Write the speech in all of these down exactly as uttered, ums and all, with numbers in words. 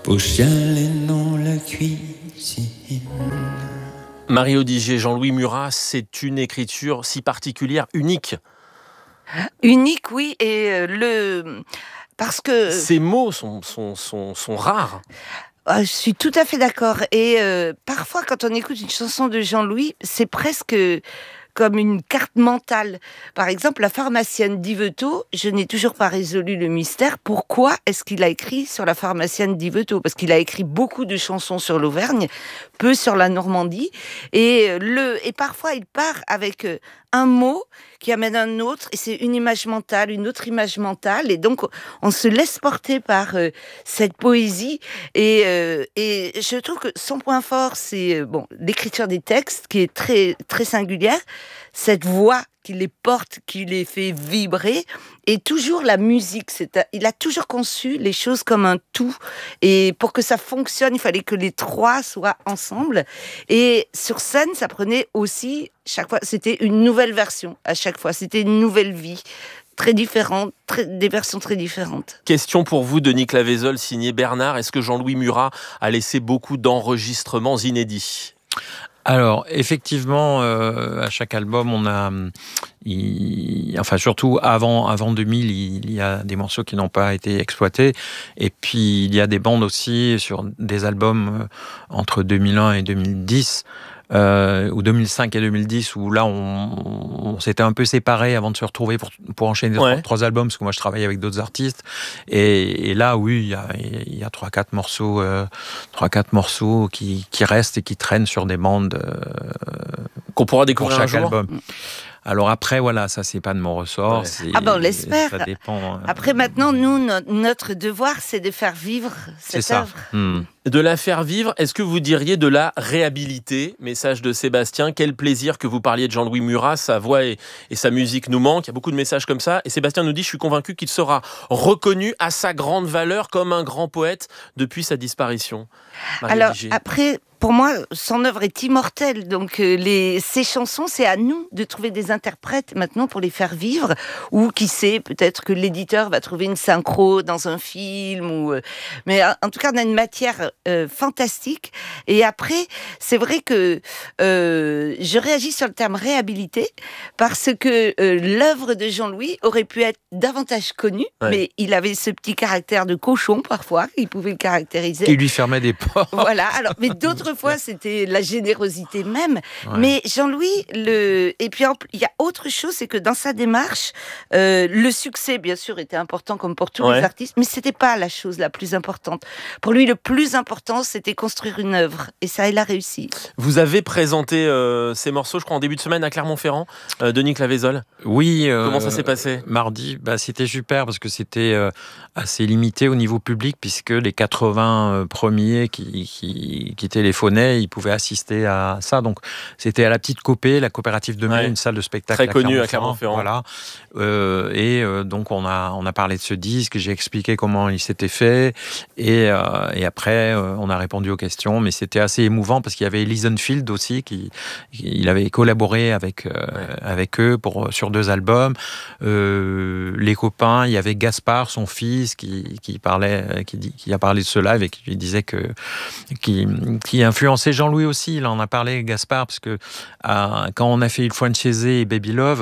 pour chialer dans la cuisine. Marie Odigier, Jean-Louis Murat, c'est une écriture si particulière, unique. Unique, oui, et euh, le... Parce que... Ces mots sont, sont, sont, sont rares. Ah, je suis tout à fait d'accord. Et euh, parfois, quand on écoute une chanson de Jean-Louis, c'est presque comme une carte mentale. Par exemple, La pharmacienne d'Yvetot, je n'ai toujours pas résolu le mystère. Pourquoi est-ce qu'il a écrit sur la pharmacienne d'Yvetot ? Parce qu'il a écrit beaucoup de chansons sur l'Auvergne, peu sur la Normandie. Et, le, et parfois, il part avec un mot qui amène un autre, et c'est une image mentale, une autre image mentale. Et donc, on se laisse porter par euh, cette poésie. Et, euh, et je trouve que son point fort, c'est euh, bon, l'écriture des textes, qui est très, très singulière. Cette voix qui les porte, qui les fait vibrer, et toujours la musique. C'est, il a toujours conçu les choses comme un tout, et pour que ça fonctionne, il fallait que les trois soient ensemble. Et sur scène, ça prenait aussi, chaque fois, c'était une nouvelle version, à chaque fois, c'était une nouvelle vie, très différente, très, des versions très différentes. Question pour vous, Denis Clavaizel, signé Bernard. Est-ce que Jean-Louis Murat a laissé beaucoup d'enregistrements inédits ? Alors, effectivement, euh, à chaque album, on a, il, enfin surtout avant, avant deux mille, il y a des morceaux qui n'ont pas été exploités. Et puis, il y a des bandes aussi sur des albums entre deux mille un et deux mille dix. Euh, ou deux mille cinq et deux mille dix, où là on, on s'était un peu séparés avant de se retrouver pour, pour enchaîner ouais. trois, trois albums, parce que moi je travaillais avec d'autres artistes, et, et là oui, il y a, il y a trois quatre morceaux, euh, trois quatre morceaux qui, qui restent et qui traînent sur des bandes euh, qu'on pourra découvrir pour chaque un jour. album. Alors après, voilà, ça c'est pas de mon ressort. Ouais. Ah ben on l'espère. Ça dépend. Après maintenant, nous, no- notre devoir, c'est de faire vivre cette c'est œuvre. Ça. Mmh. De la faire vivre, est-ce que vous diriez de la réhabiliter ? Message de Sébastien, quel plaisir que vous parliez de Jean-Louis Murat, sa voix et, et sa musique nous manquent. Il y a beaucoup de messages comme ça. Et Sébastien nous dit, je suis convaincu qu'il sera reconnu à sa grande valeur comme un grand poète depuis sa disparition. Marie Alors Odigier. après, pour moi, son œuvre est immortelle. Donc euh, les, ces chansons, c'est à nous de trouver des interprètes maintenant pour les faire vivre. Ou qui sait, peut-être que l'éditeur va trouver une synchro dans un film. Ou, euh, mais en tout cas, on a une matière euh, fantastique. Et après, c'est vrai que euh, je réagis sur le terme réhabilité parce que euh, l'œuvre de Jean-Louis aurait pu être davantage connue, ouais. mais il avait ce petit caractère de cochon parfois, il pouvait le caractériser. Qui lui fermait des portes. Voilà. Alors, mais d'autres fois, c'était la générosité même. Ouais. Mais Jean-Louis, le et puis il y a autre chose, c'est que dans sa démarche, euh, le succès, bien sûr, était important comme pour tous ouais. les artistes, mais c'était pas la chose la plus importante. Pour lui, le plus important, c'était construire une œuvre, et ça, il a réussi. Vous avez présenté euh, ces morceaux, je crois, en début de semaine à Clermont-Ferrand, euh, Denis Clavaizel. Oui. Euh, Comment ça s'est passé ? Mardi, bah, c'était super parce que c'était euh, assez limité au niveau public, puisque les quatre-vingts premiers qui, qui, qui téléphonaient, ils pouvaient assister à ça. Donc, c'était à la Petite Copée, la coopérative de mai, ouais. une salle de spectacle très connue à Clermont-Ferrand. Voilà. Euh, et euh, donc, on a, on a parlé de ce disque, j'ai expliqué comment il s'était fait, et, euh, et après, euh, on a répondu aux questions, mais c'était assez émouvant parce qu'il y avait Elisenfield aussi, qui, qui il avait collaboré avec, euh, ouais. avec eux pour, sur deux albums. Euh, les copains, il y avait Gaspard, son fils, qui, qui, parlait, qui, qui a parlé de ce live et qui lui disait que qui, qui influençait Jean-Louis aussi. Il en a parlé, Gaspard, parce que euh, quand on a fait Une fois une chaisée et Baby Love,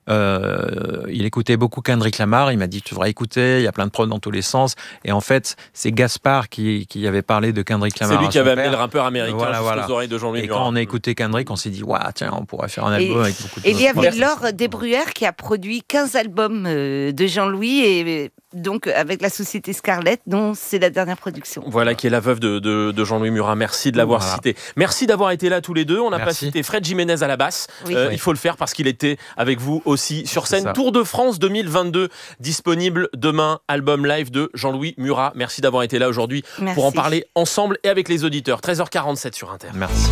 Euh, il écoutait beaucoup Kendrick Lamar. Il m'a dit tu devrais écouter, il y a plein de prods dans tous les sens. Et en fait, c'est Gaspard qui, qui avait parlé de Kendrick Lamar. C'est lui qui avait amené le rappeur américain voilà, voilà. aux oreilles de Jean-Louis Et Murat. quand on a écouté Kendrick, on s'est dit waouh, tiens, on pourrait faire un album et, avec beaucoup de. Et il y avait Laure Desbruyères qui a produit quinze albums de Jean-Louis, et donc avec la société Scarlett, dont c'est la dernière production. Voilà, qui est la veuve de, de, de Jean-Louis Murat. Merci de l'avoir voilà. cité. Merci d'avoir été là tous les deux. On n'a pas cité Fred Jiménez à la basse. Oui. Euh, oui. Il faut le faire parce qu'il était avec vous aussi sur scène. Tour de France deux mille vingt-deux, disponible demain, album live de Jean-Louis Murat. Merci d'avoir été là aujourd'hui Merci. Pour en parler ensemble et avec les auditeurs. treize heures quarante-sept sur Inter. Merci.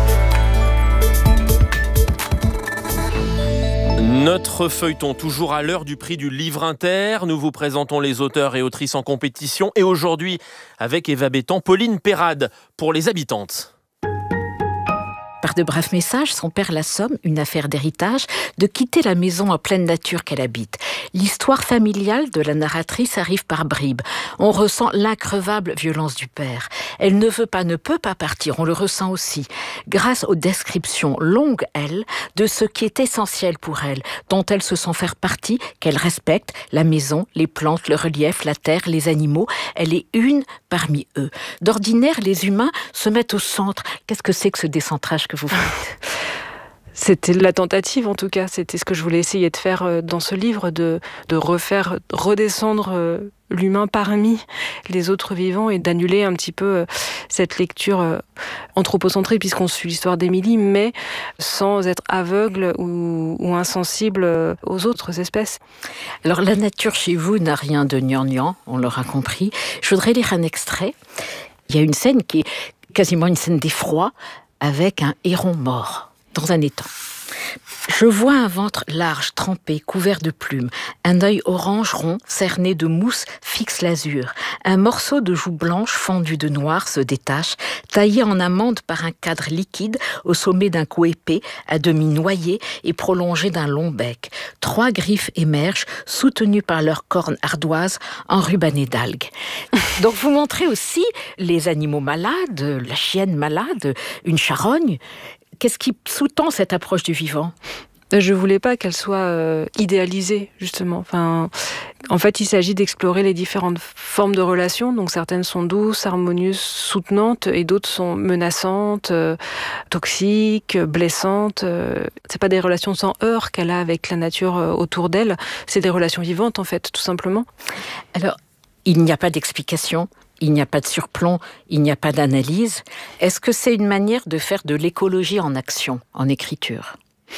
Notre feuilleton, toujours à l'heure du prix du livre Inter. Nous vous présentons les auteurs et autrices en compétition. Et aujourd'hui, avec Eva Bétan, Pauline Perrade, pour Les Habitantes. Par de braves messages, son père la somme, une affaire d'héritage, de quitter la maison en pleine nature qu'elle habite. L'histoire familiale de la narratrice arrive par bribes. On ressent l'increvable violence du père. Elle ne veut pas, ne peut pas partir, on le ressent aussi. Grâce aux descriptions longues, elle, de ce qui est essentiel pour elle, dont elle se sent faire partie, qu'elle respecte, la maison, les plantes, le relief, la terre, les animaux, elle est une parmi eux. D'ordinaire, les humains se mettent au centre. Qu'est-ce que c'est que ce décentrage que vous faites ? C'était la tentative, en tout cas. C'était ce que je voulais essayer de faire dans ce livre, de, de refaire redescendre l'humain parmi les autres vivants et d'annuler un petit peu cette lecture anthropocentrée, puisqu'on suit l'histoire d'Émilie, mais sans être aveugle ou, ou insensible aux autres espèces. Alors, la nature chez vous n'a rien de gnangnan, on l'aura compris. Je voudrais lire un extrait. Il y a une scène qui est quasiment une scène d'effroi, avec un héron mort dans un étang. Je vois un ventre large, trempé, couvert de plumes. Un œil orange rond, cerné de mousse, fixe l'azur. Un morceau de joue blanche fendue de noir se détache, taillé en amande par un cadre liquide au sommet d'un cou épais, à demi noyé et prolongé d'un long bec. Trois griffes émergent, soutenues par leurs cornes ardoises, enrubannées d'algues. Donc vous montrez aussi les animaux malades, la chienne malade, une charogne. Qu'est-ce qui sous-tend cette approche du vivant ? Je voulais pas qu'elle soit euh, idéalisée, justement. Enfin, en fait, il s'agit d'explorer les différentes formes de relations. Donc, certaines sont douces, harmonieuses, soutenantes, et d'autres sont menaçantes, euh, toxiques, blessantes. Euh, c'est pas des relations sans heurts qu'elle a avec la nature euh, autour d'elle. C'est des relations vivantes, en fait, tout simplement. Alors, il n'y a pas d'explication. Il n'y a pas de surplomb, il n'y a pas d'analyse. Est-ce que c'est une manière de faire de l'écologie en action, en écriture ?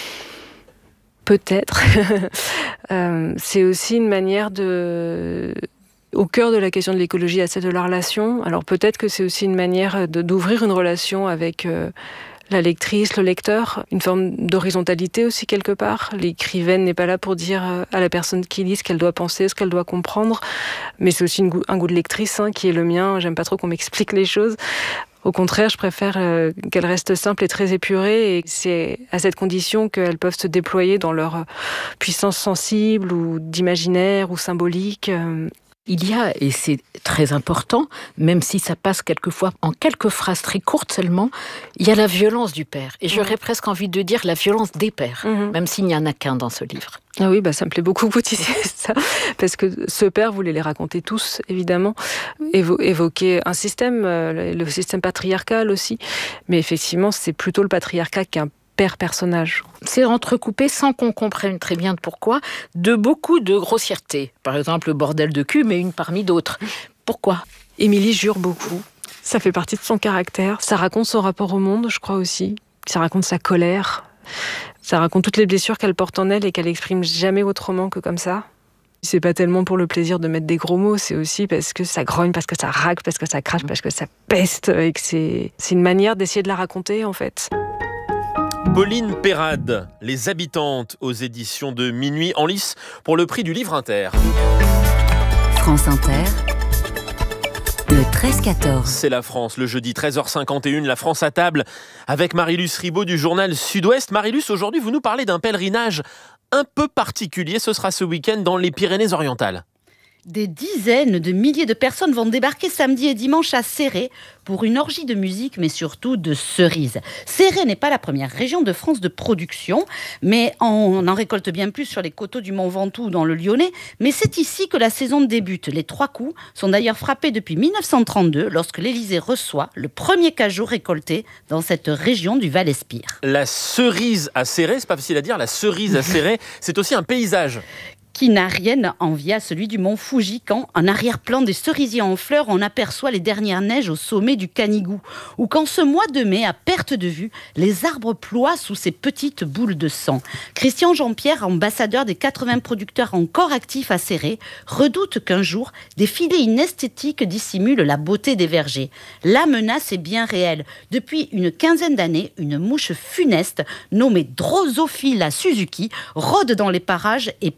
Peut-être. euh, c'est aussi une manière de... Au cœur de la question de l'écologie, à celle de la relation. Alors peut-être que c'est aussi une manière de, d'ouvrir une relation avec... Euh, la lectrice, le lecteur, une forme d'horizontalité aussi quelque part. L'écrivaine n'est pas là pour dire à la personne qui lit ce qu'elle doit penser, ce qu'elle doit comprendre, mais c'est aussi une goût, un goût de lectrice hein, qui est le mien. J'aime pas trop qu'on m'explique les choses. Au contraire, je préfère euh, qu'elles restent simples et très épurées, et c'est à cette condition qu'elles peuvent se déployer dans leur puissance sensible ou d'imaginaire ou symbolique. Euh, Il y a, et c'est très important, même si ça passe quelquefois en quelques phrases très courtes seulement, il y a la violence du père. Et j'aurais mmh. presque envie de dire la violence des pères, mmh. même s'il n'y en a qu'un dans ce livre. Ah oui, bah ça me plaît beaucoup que vous disiez ça, parce que ce père voulait les raconter tous, évidemment, Évo- évoquer un système, euh, le système patriarcal aussi, mais effectivement, c'est plutôt le patriarcat qu'un père-personnage. C'est entrecoupé, sans qu'on comprenne très bien pourquoi, de beaucoup de grossièreté. Par exemple, le bordel de cul, mais une parmi d'autres. Pourquoi ? Émilie jure beaucoup. Ça fait partie de son caractère. Ça raconte son rapport au monde, je crois aussi. Ça raconte sa colère. Ça raconte toutes les blessures qu'elle porte en elle et qu'elle exprime jamais autrement que comme ça. C'est pas tellement pour le plaisir de mettre des gros mots, c'est aussi parce que ça grogne, parce que ça racle, parce que ça crache, parce que ça peste, et que c'est, c'est une manière d'essayer de la raconter, en fait. Pauline Perrade, Les Habitantes, aux éditions de Minuit, en lice pour le prix du livre Inter. France Inter, le treize quatorze. C'est la France, le jeudi treize heures cinquante et une, la France à table, avec Marie-Luce Ribaud du journal Sud-Ouest. Marie-Luce, aujourd'hui, vous nous parlez d'un pèlerinage un peu particulier. Ce sera ce week-end dans les Pyrénées-Orientales. Des dizaines de milliers de personnes vont débarquer samedi et dimanche à Céret pour une orgie de musique, mais surtout de cerises. Céret n'est pas la première région de France de production, mais on en récolte bien plus sur les coteaux du Mont Ventoux ou dans le Lyonnais. Mais c'est ici que la saison débute. Les trois coups sont d'ailleurs frappés depuis dix-neuf cent trente-deux, lorsque l'Élysée reçoit le premier cajou récolté dans cette région du Val-Espire. La cerise à Céret, c'est pas facile à dire, la cerise à Céret, c'est aussi un paysage qui n'a rien à envier à celui du mont Fuji, quand, en arrière-plan des cerisiers en fleurs, on aperçoit les dernières neiges au sommet du Canigou, ou quand ce mois de mai, à perte de vue, les arbres ploient sous ces petites boules de sang. Christian Jean-Pierre, ambassadeur des quatre-vingts producteurs encore actifs à Céret, redoute qu'un jour, des filets inesthétiques dissimulent la beauté des vergers. La menace est bien réelle. Depuis une quinzaine d'années, une mouche funeste, nommée Drosophila Suzuki, rôde dans les parages et pond ses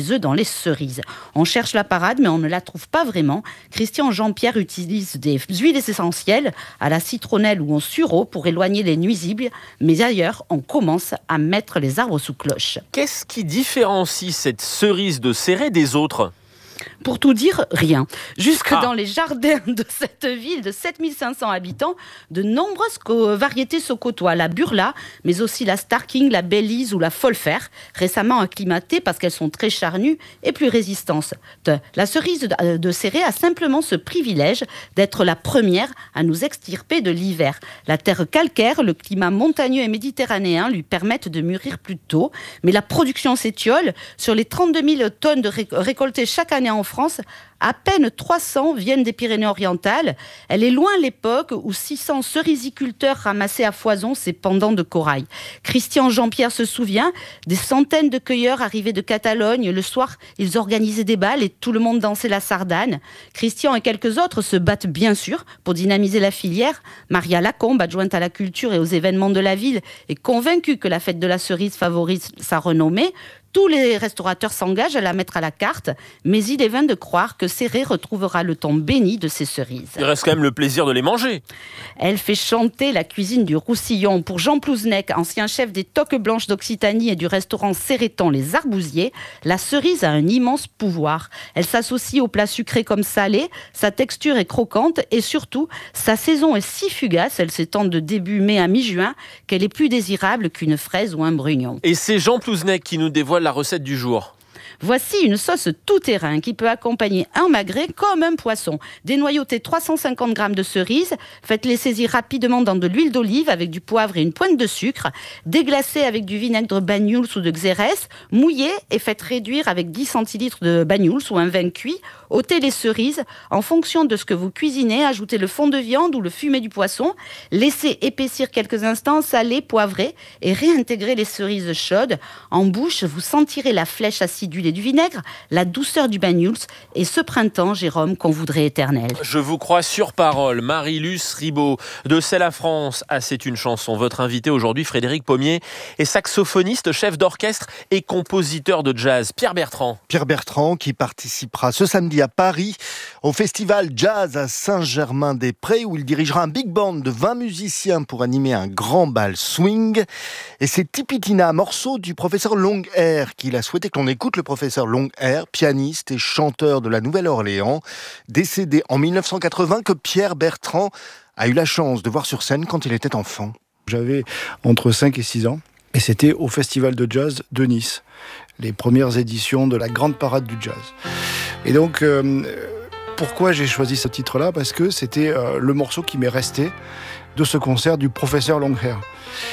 les œufs dans les cerises. On cherche la parade, mais on ne la trouve pas vraiment. Christian Jean-Pierre utilise des huiles essentielles à la citronnelle ou au sureau pour éloigner les nuisibles, mais ailleurs, on commence à mettre les arbres sous cloche. Qu'est-ce qui différencie cette cerise de Céret des autres ? Pour tout dire, rien. Jusque ah. dans les jardins de cette ville de sept mille cinq cents habitants, de nombreuses co- variétés se côtoient. La burla, mais aussi la Starking, la Belize ou la Folfer, récemment acclimatées parce qu'elles sont très charnues et plus résistantes. La cerise de, de Céret a simplement ce privilège d'être la première à nous extirper de l'hiver. La terre calcaire, le climat montagneux et méditerranéen lui permettent de mûrir plus tôt, mais la production s'étiole. Sur les trente-deux mille tonnes de ré- récoltées chaque année en France, à peine trois cents viennent des Pyrénées-Orientales. Elle est loin l'époque où six cents cerisiculteurs ramassaient à foison ces pendants de corail. Christian Jean-Pierre se souvient des centaines de cueilleurs arrivés de Catalogne. Le soir, ils organisaient des bals et tout le monde dansait la sardane. Christian et quelques autres se battent bien sûr pour dynamiser la filière. Maria Lacombe, adjointe à la culture et aux événements de la ville, est convaincue que la fête de la cerise favorise sa renommée. Tous les restaurateurs s'engagent à la mettre à la carte, mais il est vain de croire que Céret retrouvera le temps béni de ces cerises. Il reste quand même le plaisir de les manger. Elle fait chanter la cuisine du Roussillon. Pour Jean Plouznec, ancien chef des Toques Blanches d'Occitanie et du restaurant Céretan Les Arbousiers, la cerise a un immense pouvoir. Elle s'associe aux plats sucrés comme salés, sa texture est croquante et surtout, sa saison est si fugace, elle s'étend de début mai à mi-juin, qu'elle est plus désirable qu'une fraise ou un brugnon. Et c'est Jean Plouznec qui nous dévoile la recette du jour. Voici une sauce tout-terrain qui peut accompagner un magret comme un poisson. Dénoyautez trois cent cinquante grammes de cerises, faites-les saisir rapidement dans de l'huile d'olive avec du poivre et une pointe de sucre, déglacez avec du vinaigre Banyuls ou de Xérès, mouillez et faites réduire avec dix centilitres de Banyuls ou un vin cuit. Ôtez les cerises. En fonction de ce que vous cuisinez, ajoutez le fond de viande ou le fumet du poisson, laissez épaissir quelques instants, salez, poivrez et réintégrez les cerises chaudes. En bouche, vous sentirez la flèche acidulée du vinaigre, la douceur du Banyuls et ce printemps, Jérôme, qu'on voudrait éternel. Je vous crois sur parole. Marie-Luce Ribaud de C'est la France. Ah, c'est une chanson. Votre invité aujourd'hui, Frédéric Pommier, est saxophoniste, chef d'orchestre et compositeur de jazz. Pierre Bertrand. Pierre Bertrand qui participera ce samedi à Paris au festival Jazz à Saint-Germain-des-Prés où il dirigera un big band de vingt musiciens pour animer un grand bal swing. Et c'est Tipitina, morceau du professeur Longhair qu'il a souhaité que l'on écoute. Le professeur Longhair, pianiste et chanteur de la Nouvelle-Orléans, décédé en mille neuf cent quatre-vingts, que Pierre Bertrand a eu la chance de voir sur scène quand il était enfant. J'avais entre cinq et six ans et c'était au festival de jazz de Nice, les premières éditions de la grande parade du jazz. Et donc, euh, pourquoi j'ai choisi ce titre-là ? Parce que c'était euh, le morceau qui m'est resté de ce concert du professeur Longhair.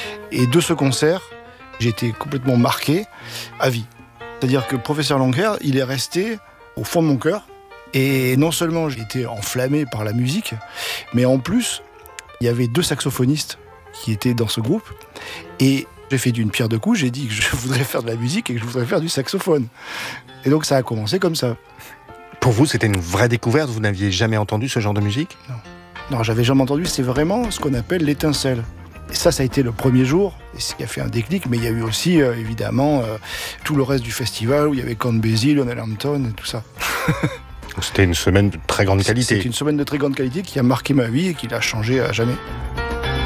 Et de ce concert, j'ai été complètement marqué à vie. C'est-à-dire que le professeur Longhair, il est resté au fond de mon cœur. Et non seulement j'ai été enflammé par la musique, mais en plus, il y avait deux saxophonistes qui étaient dans ce groupe. Et j'ai fait d'une pierre deux coups, j'ai dit que je voudrais faire de la musique et que je voudrais faire du saxophone. Et donc ça a commencé comme ça. Pour vous, c'était une vraie découverte ? Vous n'aviez jamais entendu ce genre de musique ? Non, non, j'avais jamais entendu. C'est vraiment ce qu'on appelle l'étincelle. Et ça, ça a été le premier jour, et ce qui a fait un déclic, mais il y a eu aussi, euh, évidemment, euh, tout le reste du festival, où il y avait Count Basie, Lionel Hampton, et tout ça. C'était une semaine de très grande qualité. C'était une semaine de très grande qualité qui a marqué ma vie et qui l'a changée à jamais.